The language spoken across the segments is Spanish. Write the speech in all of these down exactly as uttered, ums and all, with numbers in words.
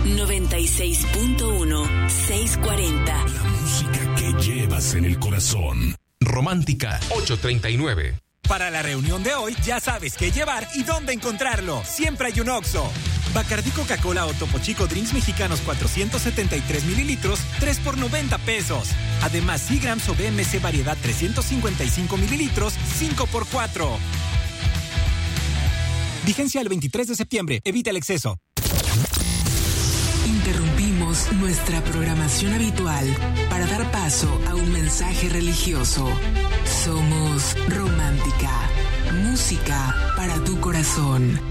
noventa y seis punto uno, seiscientos cuarenta. La música que llevas en el corazón. Romántica ocho treinta y nueve. Para la reunión de hoy, ya sabes qué llevar y dónde encontrarlo. Siempre hay un Oxxo. Bacardí Coca-Cola o Topo Chico Drinks Mexicanos cuatrocientos setenta y tres mililitros, tres por noventa pesos. Además, Seagrams o B M C Variedad trescientos cincuenta y cinco mililitros, cinco por cuatro. Vigencia el veintitrés de septiembre. Evita el exceso. Interrumpimos nuestra programación habitual para dar paso a un mensaje religioso. Somos Romántica, música para tu corazón.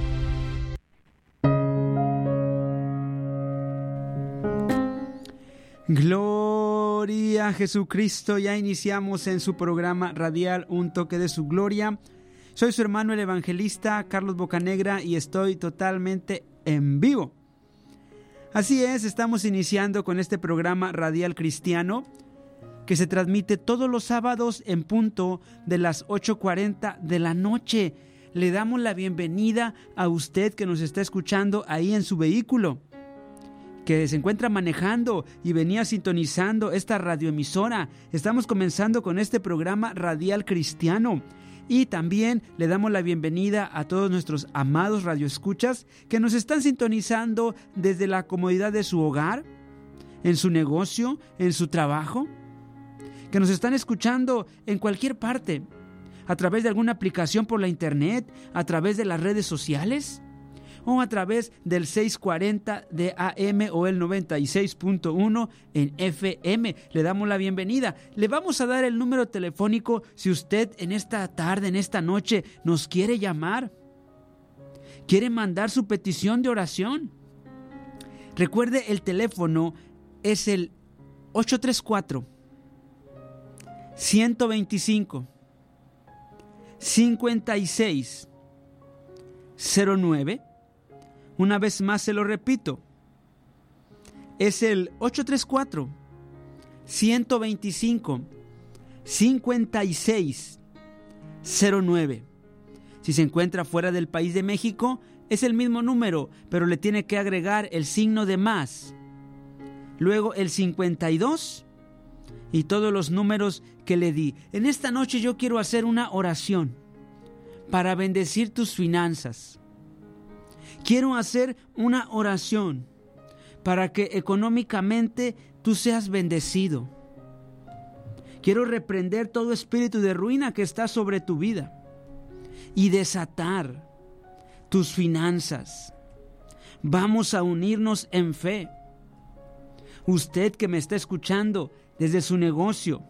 Gloria a Jesucristo. Ya iniciamos en su programa radial Un Toque de su Gloria. Soy su hermano el evangelista Carlos Bocanegra y estoy totalmente en vivo. Así es, estamos iniciando con este programa radial cristiano que se transmite todos los sábados en punto de las ocho cuarenta de la noche. Le damos la bienvenida a usted que nos está escuchando ahí en su vehículo, que se encuentra manejando y venía sintonizando esta radioemisora. Estamos comenzando con este programa radial cristiano. Y también le damos la bienvenida a todos nuestros amados radioescuchas que nos están sintonizando desde la comodidad de su hogar, en su negocio, en su trabajo, que nos están escuchando en cualquier parte, a través de alguna aplicación por la internet, a través de las redes sociales o a través del seiscientos cuarenta de A M o el noventa y seis punto uno en F M. Le damos la bienvenida. Le vamos a dar el número telefónico si usted en esta tarde, en esta noche, nos quiere llamar, quiere mandar su petición de oración. Recuerde, el teléfono es el ocho tres cuatro, uno dos cinco, cinco seis cero nueve. Una vez más se lo repito, es el ocho tres cuatro, uno dos cinco, cinco seis cero nueve. Si se encuentra fuera del país de México, es el mismo número, pero le tiene que agregar el signo de más. Luego el cincuenta y dos y todos los números que le di. En esta noche yo quiero hacer una oración para bendecir tus finanzas. Quiero hacer una oración para que económicamente tú seas bendecido. Quiero reprender todo espíritu de ruina que está sobre tu vida y desatar tus finanzas. Vamos a unirnos en fe. Usted que me está escuchando desde su negocio,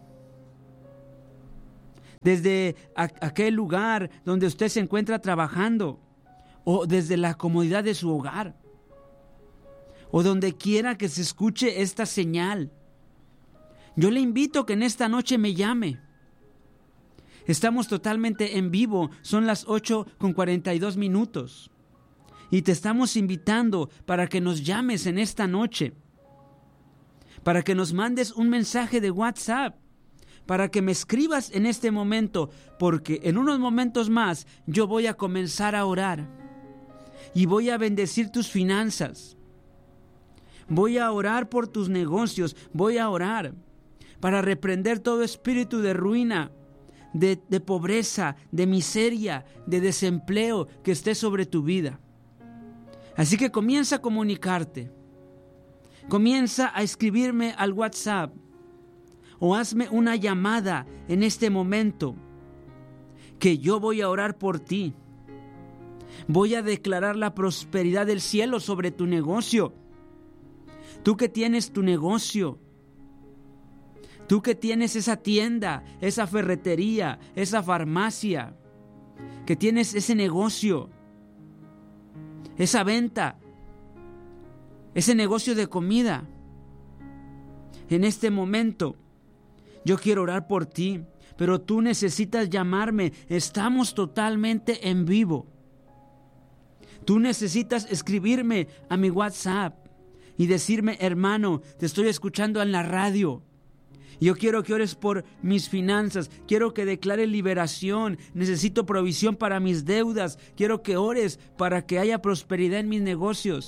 desde a- aquel lugar donde usted se encuentra trabajando, o desde la comodidad de su hogar, o donde quiera que se escuche esta señal, yo le invito a que en esta noche me llame. Estamos totalmente en vivo, son las ocho con cuarenta y dos minutos, y te estamos invitando para que nos llames en esta noche, para que nos mandes un mensaje de WhatsApp, para que me escribas en este momento, porque en unos momentos más yo voy a comenzar a orar. Y voy a bendecir tus finanzas. Voy a orar por tus negocios. Voy a orar para reprender todo espíritu de ruina, de, de pobreza, de miseria, de desempleo que esté sobre tu vida. Así que comienza a comunicarte. Comienza a escribirme al WhatsApp o hazme una llamada en este momento, que yo voy a orar por ti. Voy a declarar la prosperidad del cielo sobre tu negocio. Tú que tienes tu negocio, tú que tienes esa tienda, esa ferretería, esa farmacia, que tienes ese negocio, esa venta, ese negocio de comida. En este momento, yo quiero orar por ti, pero tú necesitas llamarme. Estamos totalmente en vivo. Tú necesitas escribirme a mi WhatsApp y decirme: hermano, te estoy escuchando en la radio. Yo quiero que ores por mis finanzas, quiero que declare liberación, necesito provisión para mis deudas, quiero que ores para que haya prosperidad en mis negocios.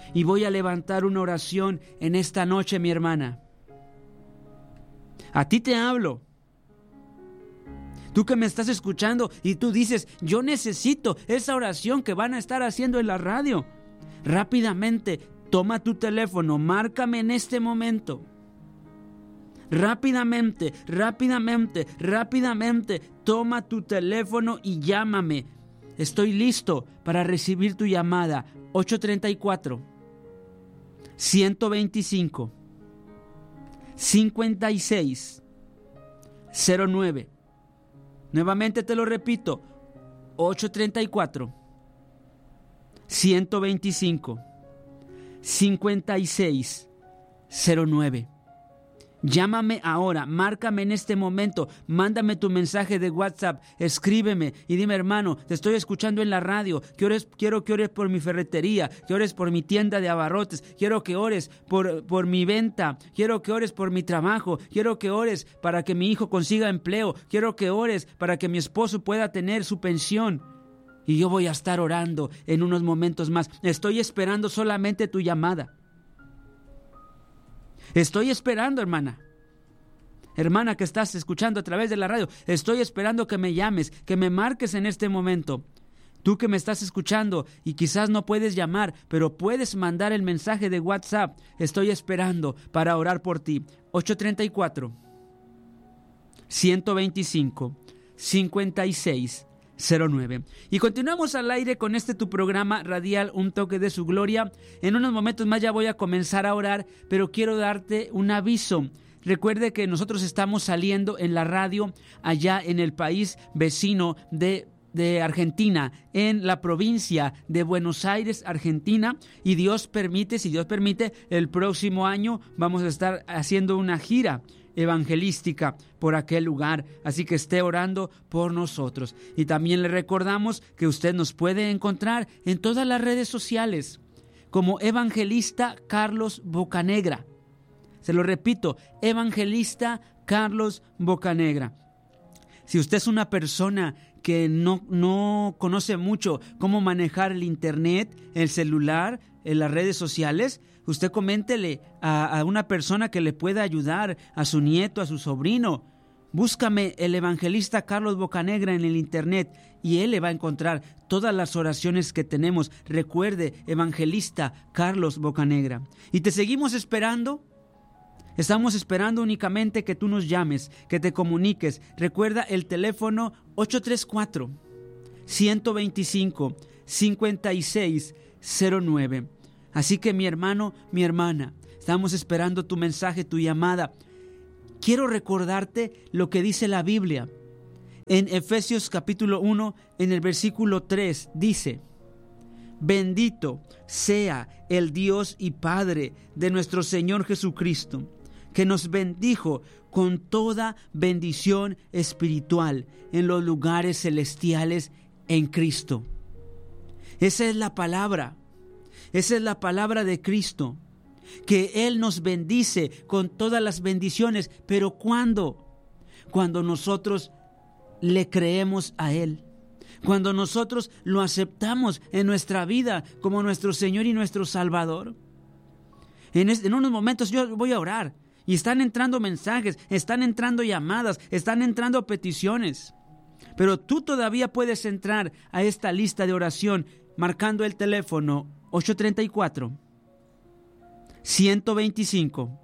Y voy a levantar una oración en esta noche, mi hermana. A ti te hablo. Tú que me estás escuchando y tú dices, yo necesito esa oración que van a estar haciendo en la radio. Rápidamente, toma tu teléfono, márcame en este momento. Rápidamente, rápidamente, rápidamente, toma tu teléfono y llámame. Estoy listo para recibir tu llamada. ocho tres cuatro, uno dos cinco, cinco seis cero nueve. Nuevamente te lo repito, ocho tres cuatro, uno dos cinco, cinco seis cero nueve. Llámame ahora, márcame en este momento, mándame tu mensaje de WhatsApp, escríbeme y dime, hermano, te estoy escuchando en la radio, que ores, quiero que ores por mi ferretería, que ores por mi tienda de abarrotes, quiero que ores por, por mi venta, quiero que ores por mi trabajo, quiero que ores para que mi hijo consiga empleo, quiero que ores para que mi esposo pueda tener su pensión. Y yo voy a estar orando en unos momentos más. Estoy esperando solamente tu llamada. Estoy esperando, hermana. Hermana que estás escuchando a través de la radio, estoy esperando que me llames, que me marques en este momento. Tú que me estás escuchando y quizás no puedes llamar, pero puedes mandar el mensaje de WhatsApp. Estoy esperando para orar por ti. ocho tres cuatro, uno dos cinco, cinco seis cero nueve. Y continuamos al aire con este tu programa radial, Un Toque de Su Gloria. En unos momentos más ya voy a comenzar a orar, pero quiero darte un aviso. Recuerde que nosotros estamos saliendo en la radio allá en el país vecino de de Argentina, en la provincia de Buenos Aires, Argentina, y Dios permite, si Dios permite, el próximo año vamos a estar haciendo una gira evangelística por aquel lugar, así que esté orando por nosotros. Y también le recordamos que usted nos puede encontrar en todas las redes sociales como Evangelista Carlos Bocanegra. Se lo repito, Evangelista Carlos Bocanegra. Si usted es una persona que no, no conoce mucho cómo manejar el internet, el celular, en las redes sociales, usted coméntele a, a una persona que le pueda ayudar, a su nieto, a su sobrino. Búscame el Evangelista Carlos Bocanegra en el internet y él le va a encontrar todas las oraciones que tenemos. Recuerde, Evangelista Carlos Bocanegra. Y te seguimos esperando. Estamos esperando únicamente que tú nos llames, que te comuniques. Recuerda el teléfono ocho tres cuatro, uno dos cinco, cinco seis cero nueve. Así que mi hermano, mi hermana, estamos esperando tu mensaje, tu llamada. Quiero recordarte lo que dice la Biblia. En Efesios capítulo uno, en el versículo tres, dice: bendito sea el Dios y Padre de nuestro Señor Jesucristo, que nos bendijo con toda bendición espiritual en los lugares celestiales en Cristo. Esa es la palabra, esa es la palabra de Cristo, que Él nos bendice con todas las bendiciones. ¿Pero cuándo? Cuando nosotros le creemos a Él, cuando nosotros lo aceptamos en nuestra vida como nuestro Señor y nuestro Salvador. En, este, en unos momentos yo voy a orar. Y están entrando mensajes, están entrando llamadas, están entrando peticiones. Pero tú todavía puedes entrar a esta lista de oración marcando el teléfono ocho tres cuatro, uno dos cinco,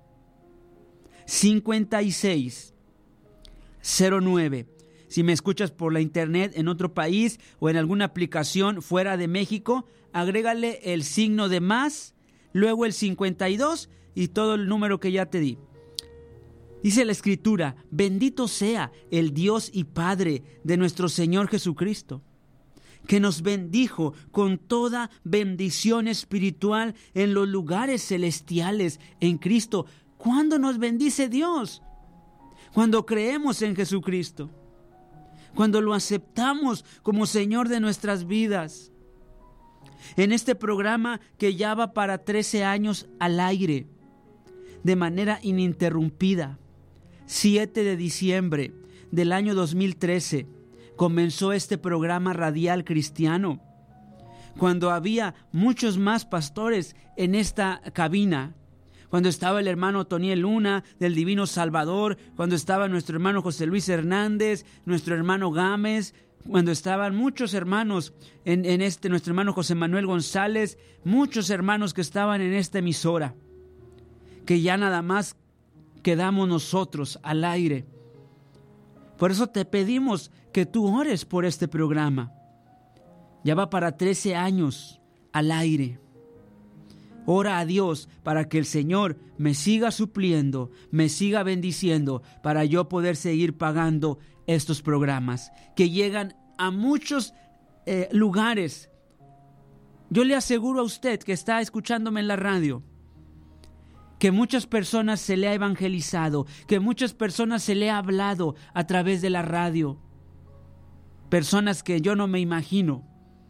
cinco seis cero nueve. Si me escuchas por la internet en otro país o en alguna aplicación fuera de México, agrégale el signo de más, luego el cincuenta y dos y todo el número que ya te di. Dice la Escritura: bendito sea el Dios y Padre de nuestro Señor Jesucristo, que nos bendijo con toda bendición espiritual en los lugares celestiales en Cristo. ¿Cuándo nos bendice Dios? Cuando creemos en Jesucristo, cuando lo aceptamos como Señor de nuestras vidas. En este programa que ya va para trece años al aire, de manera ininterrumpida, siete de diciembre del año dos mil trece, comenzó este programa radial cristiano. cuando había muchos más pastores en esta cabina, cuando estaba el hermano Toniel Luna del Divino Salvador, cuando estaba nuestro hermano José Luis Hernández, nuestro hermano Gámez, cuando estaban muchos hermanos en, en este, nuestro hermano José Manuel González, muchos hermanos que estaban en esta emisora, que ya nada más quedamos nosotros al aire. Por eso te pedimos que tú ores por este programa. Ya va para trece años al aire. Ora a Dios para que el Señor me siga supliendo, me siga bendiciendo, para yo poder seguir pagando estos programas que llegan a muchos eh, lugares. Yo le aseguro a usted que está escuchándome en la radio, que muchas personas se le ha evangelizado, que muchas personas se le ha hablado a través de la radio. Personas que yo no me imagino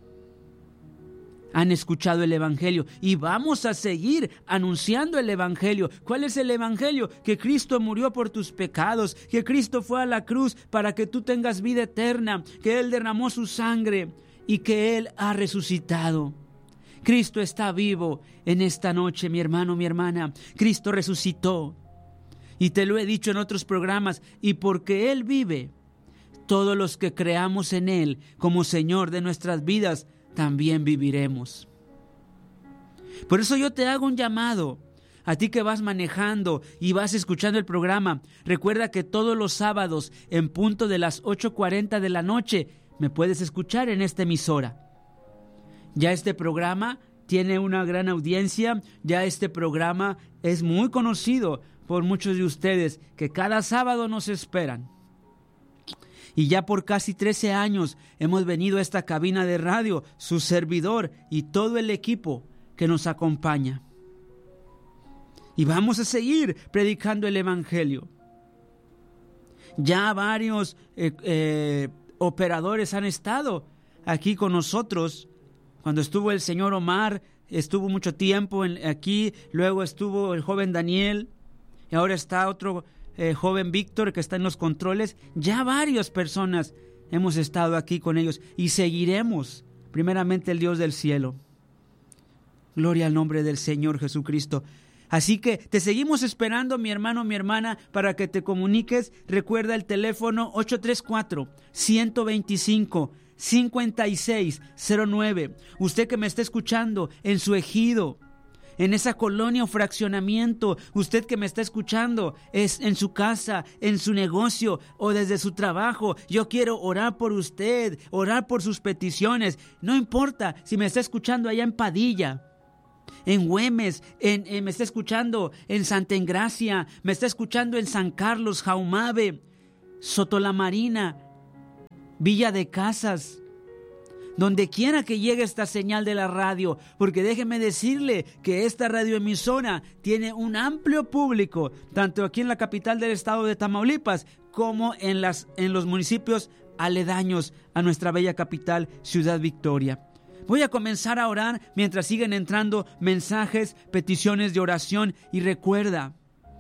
han escuchado el Evangelio, y vamos a seguir anunciando el Evangelio. ¿Cuál es el Evangelio? Que Cristo murió por tus pecados, que Cristo fue a la cruz para que tú tengas vida eterna, que Él derramó su sangre y que Él ha resucitado. Cristo está vivo en esta noche, mi hermano, mi hermana. Cristo resucitó, y te lo he dicho en otros programas, y porque Él vive, todos los que creamos en Él como Señor de nuestras vidas, también viviremos. Por eso yo te hago un llamado a ti que vas manejando y vas escuchando el programa. Recuerda que todos los sábados en punto de las ocho cuarenta de la noche me puedes escuchar en esta emisora. Ya este programa tiene una gran audiencia, ya este programa es muy conocido por muchos de ustedes que cada sábado nos esperan. Y ya por casi trece años hemos venido a esta cabina de radio, su servidor y todo el equipo que nos acompaña. Y vamos a seguir predicando el Evangelio. Ya varios eh, eh, operadores han estado aquí con nosotros. Cuando estuvo el señor Omar, estuvo mucho tiempo en, aquí, luego estuvo el joven Daniel, y ahora está otro Eh, joven Víctor que está en los controles. Ya varias personas hemos estado aquí con ellos y seguiremos, primeramente el Dios del cielo. Gloria al nombre del Señor Jesucristo. Así que te seguimos esperando, mi hermano, mi hermana, para que te comuniques. Recuerda el teléfono ocho tres cuatro, uno dos cinco, cinco seis cero nueve. Usted que me está escuchando en su ejido, en esa colonia o fraccionamiento, usted que me está escuchando es en su casa, en su negocio o desde su trabajo, yo quiero orar por usted, orar por sus peticiones. No importa si me está escuchando allá en Padilla, en Güemes, en, en, me está escuchando en Santa Engracia, me está escuchando en San Carlos, Jaumabe, Sotolamarina, Villa de Casas, donde quiera que llegue esta señal de la radio, porque déjeme decirle que esta radioemisora tiene un amplio público, tanto aquí en la capital del estado de Tamaulipas, como en, las, en los municipios aledaños a nuestra bella capital, Ciudad Victoria. Voy a comenzar a orar mientras siguen entrando mensajes, peticiones de oración, y recuerda,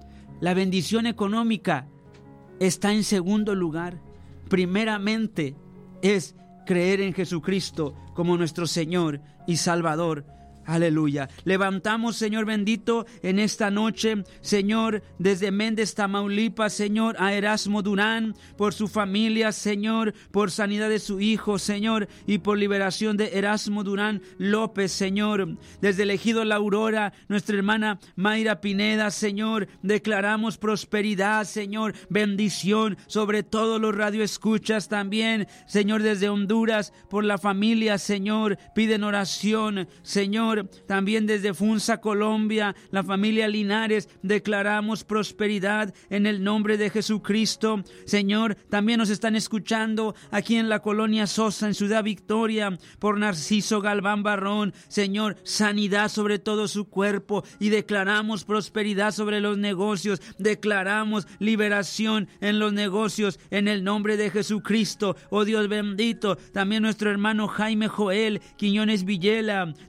la bendición económica está en segundo lugar. Primeramente es creer en Jesucristo como nuestro Señor y Salvador. Aleluya. Levantamos, Señor bendito, en esta noche, Señor, desde Méndez, Tamaulipas, Señor, a Erasmo Durán, por su familia, Señor, por sanidad de su hijo, Señor, y por liberación de Erasmo Durán López, Señor. Desde el ejido La Aurora, nuestra hermana Mayra Pineda, Señor, declaramos prosperidad, Señor, bendición sobre todos los radioescuchas también, Señor, desde Honduras, por la familia, Señor, piden oración, Señor. También desde Funza, Colombia, la familia Linares, declaramos prosperidad en el nombre de Jesucristo. Señor, también nos están escuchando aquí en la colonia Sosa, en Ciudad Victoria, por Narciso Galván Barrón. Señor, sanidad sobre todo su cuerpo, y declaramos prosperidad sobre los negocios. Declaramos liberación en los negocios en el nombre de Jesucristo. Oh Dios bendito, también nuestro hermano Jaime Joel Quiñones Villela, del ejido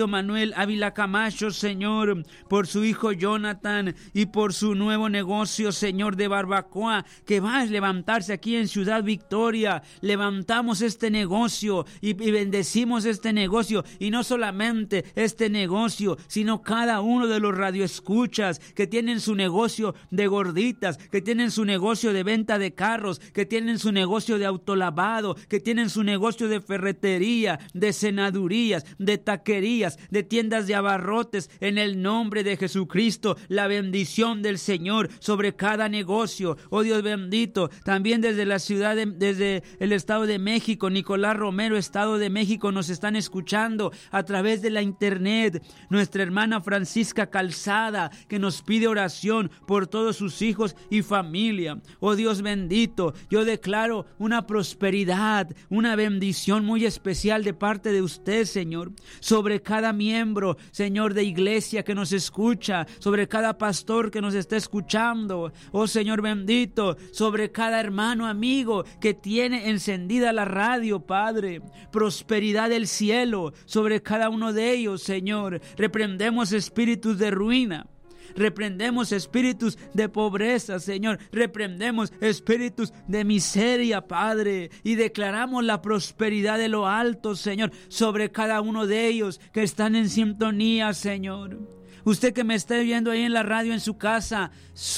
Manuel Ávila Camacho, Señor, por su hijo Jonathan y por su nuevo negocio, Señor, de barbacoa, que va a levantarse aquí en Ciudad Victoria. Levantamos este negocio y, y bendecimos este negocio, y no solamente este negocio, sino cada uno de los radioescuchas que tienen su negocio de gorditas, que tienen su negocio de venta de carros, que tienen su negocio de autolavado, que tienen su negocio de ferretería, de cenadurías, de taquerías, de tiendas de abarrotes. En el nombre de Jesucristo, la bendición del Señor sobre cada negocio. Oh Dios bendito, también desde la ciudad, de, desde el Estado de México, Nicolás Romero, Estado de México, nos están escuchando a través de la internet. Nuestra hermana Francisca Calzada, que nos pide oración por todos sus hijos y familia. Oh Dios bendito, yo declaro una prosperidad, una bendición muy especial de parte de usted, Señor, sobre cada miembro, Señor, de iglesia que nos escucha, sobre cada pastor que nos está escuchando. Oh Señor bendito, sobre cada hermano amigo que tiene encendida la radio, Padre. Prosperidad del cielo sobre cada uno de ellos, Señor. Reprendemos espíritus de ruina. Reprendemos espíritus de pobreza, Señor. Reprendemos espíritus de miseria, Padre. Y declaramos la prosperidad de lo alto, Señor, sobre cada uno de ellos que están en sintonía, Señor. Usted que me está viendo ahí en la radio en su casa,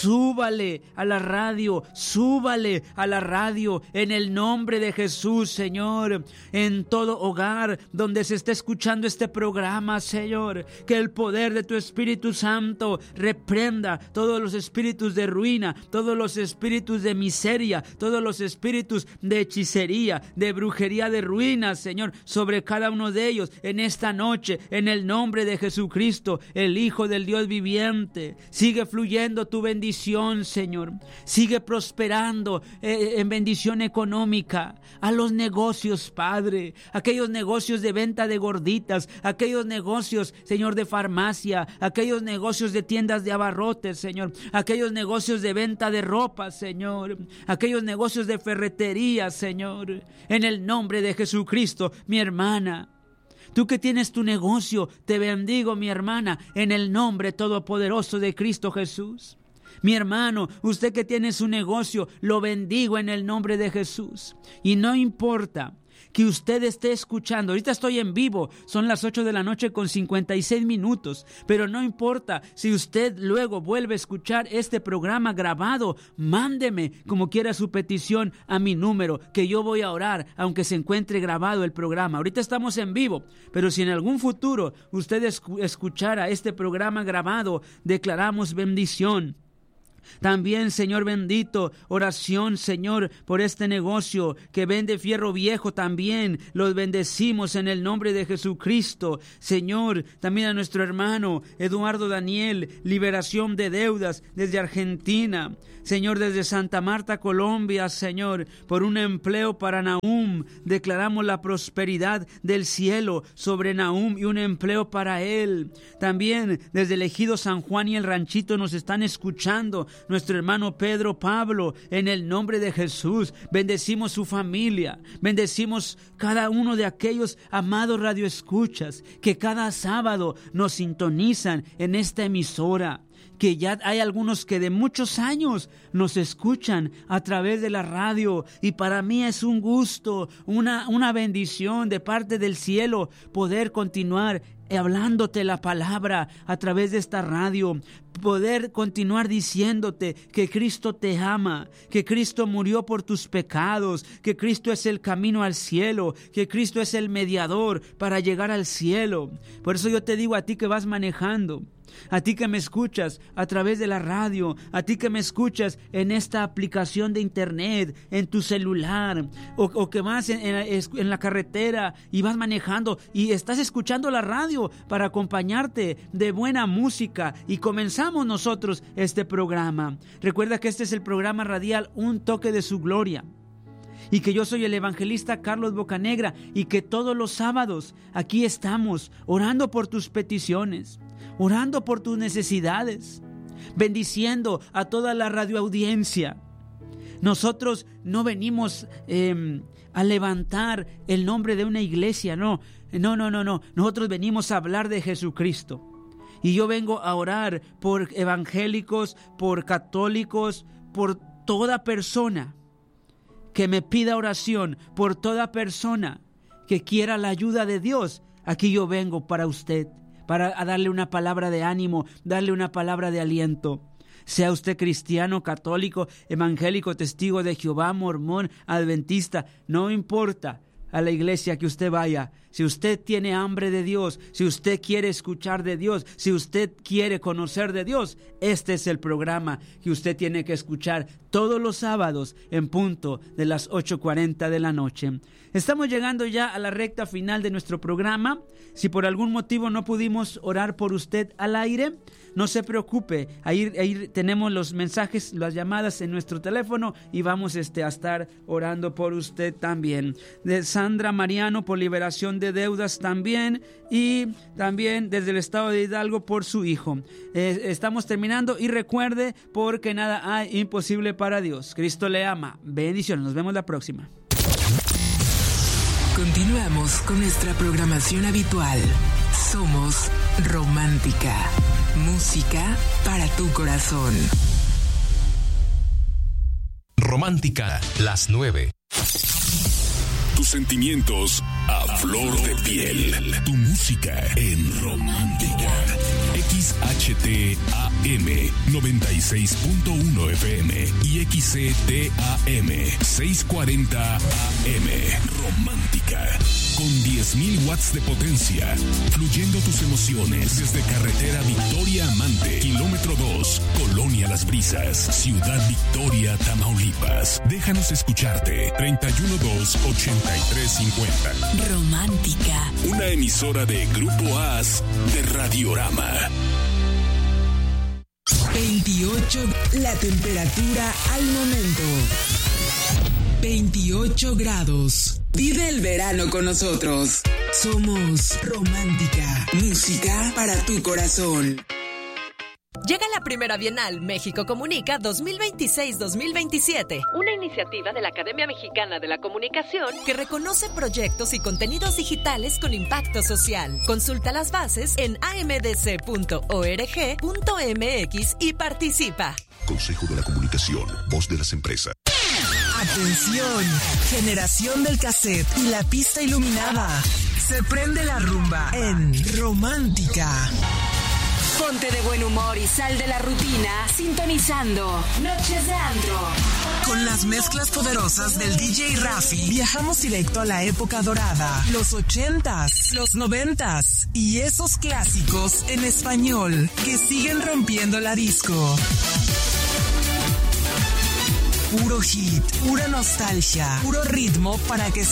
súbale a la radio, súbale a la radio en el nombre de Jesús, Señor. En todo hogar donde se esté escuchando este programa, Señor, que el poder de tu Espíritu Santo reprenda todos los espíritus de ruina, todos los espíritus de miseria, todos los espíritus de hechicería, de brujería, de ruina, Señor, sobre cada uno de ellos en esta noche, en el nombre de Jesucristo, el Hijo Hijo del Dios viviente. Sigue fluyendo tu bendición, Señor. Sigue prosperando eh, en bendición económica a los negocios, Padre. Aquellos negocios de venta de gorditas, aquellos negocios, Señor, de farmacia, aquellos negocios de tiendas de abarrotes, Señor. Aquellos negocios de venta de ropa, Señor. Aquellos negocios de ferretería, Señor. En el nombre de Jesucristo, mi hermana. Tú que tienes tu negocio, te bendigo, mi hermana, en el nombre todopoderoso de Cristo Jesús. Mi hermano, usted que tiene su negocio, lo bendigo en el nombre de Jesús. Y no importa que usted esté escuchando, ahorita estoy en vivo, son las ocho de la noche con cincuenta y seis minutos, pero no importa si usted luego vuelve a escuchar este programa grabado, mándeme como quiera su petición a mi número, que yo voy a orar aunque se encuentre grabado el programa. Ahorita estamos en vivo, pero si en algún futuro usted escuchara este programa grabado, declaramos bendición. También, Señor bendito, oración, Señor, por este negocio que vende fierro viejo. También los bendecimos en el nombre de Jesucristo. Señor, también a nuestro hermano Eduardo Daniel, liberación de deudas desde Argentina. Señor, desde Santa Marta, Colombia, Señor, por un empleo para Nahum. Declaramos la prosperidad del cielo sobre Nahum y un empleo para él. También desde el Ejido San Juan y el Ranchito nos están escuchando nuestro hermano Pedro Pablo. En el nombre de Jesús, bendecimos su familia, bendecimos cada uno de aquellos amados radioescuchas que cada sábado nos sintonizan en esta emisora. Que ya hay algunos que de muchos años nos escuchan a través de la radio, y para mí es un gusto, una, una bendición de parte del cielo poder continuar hablándote la palabra a través de esta radio, poder continuar diciéndote que Cristo te ama, que Cristo murió por tus pecados, que Cristo es el camino al cielo, que Cristo es el mediador para llegar al cielo. Por eso yo te digo a ti que vas manejando, a ti que me escuchas a través de la radio, a ti que me escuchas en esta aplicación de internet, en tu celular, o, o que vas en, en, en la carretera y vas manejando y estás escuchando la radio para acompañarte de buena música, y comenzamos nosotros este programa. Recuerda que este es el programa radial Un Toque de Su Gloria, y que yo soy el evangelista Carlos Bocanegra, y que todos los sábados aquí estamos orando por tus peticiones, orando por tus necesidades, bendiciendo a toda la radioaudiencia. Nosotros no venimos eh, a levantar el nombre de una iglesia, no, no, no, no, no. Nosotros venimos a hablar de Jesucristo. Y yo vengo a orar por evangélicos, por católicos, por toda persona que me pida oración, por toda persona que quiera la ayuda de Dios. Aquí yo vengo para usted, para darle una palabra de ánimo, darle una palabra de aliento. Sea usted cristiano, católico, evangélico, testigo de Jehová, mormón, adventista, no importa a la iglesia que usted vaya. Si usted tiene hambre de Dios, si usted quiere escuchar de Dios, si usted quiere conocer de Dios, este es el programa que usted tiene que escuchar todos los sábados en punto de las ocho cuarenta de la noche. Estamos llegando ya a la recta final de nuestro programa. Si por algún motivo no pudimos orar por usted al aire, no se preocupe, ahí, ahí tenemos los mensajes, las llamadas en nuestro teléfono y vamos este, a estar orando por usted también. De Sandra Mariano por liberación de deudas también, y también desde el estado de Hidalgo por su hijo. Eh, estamos terminando y recuerde, porque nada hay imposible para Dios. Cristo le ama. Bendiciones, nos vemos la próxima. Continuamos con nuestra programación habitual. Somos Romántica. Música para tu corazón. Romántica, las nueve. Tus sentimientos a flor de piel. Tu música en Romántica. X H T A M noventa y seis punto uno F M y X C T A M seiscientos cuarenta A M. Romántica. Con diez mil watts de potencia, fluyendo tus emociones desde carretera Victoria Amante, kilómetro dos, Colonia Las Brisas, Ciudad Victoria, Tamaulipas. Déjanos escucharte. treinta y uno dos ochenta y tres cincuenta. Romántica. Una emisora de Grupo A S de Radiorama. veintiocho, la temperatura al momento. veintiocho grados. Vive el verano con nosotros. Somos Romántica. Música para tu corazón. Llega la primera Bienal México Comunica dos mil veintiséis dos mil veintisiete, una iniciativa de la Academia Mexicana de la Comunicación que reconoce proyectos y contenidos digitales con impacto social. Consulta las bases en a m d c punto org punto m x y participa. Consejo de la Comunicación, voz de las empresas. Atención, generación del cassette y la pista iluminada. Se prende la rumba en Romántica. Ponte de buen humor y sal de la rutina sintonizando Noches de Antro. Con las mezclas poderosas del D J Rafi, viajamos directo a la época dorada, los ochentas, los noventas y esos clásicos en español que siguen rompiendo la disco. Puro hit, pura nostalgia, puro ritmo para que